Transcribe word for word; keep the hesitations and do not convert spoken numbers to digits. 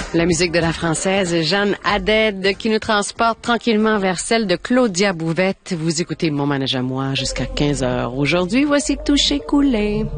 La musique de la française Jeanne Haddad qui nous transporte tranquillement vers celle de Claudia Bouvette. Vous écoutez Mon manège à moi jusqu'à quinze heures. Aujourd'hui, voici Touché Coulé.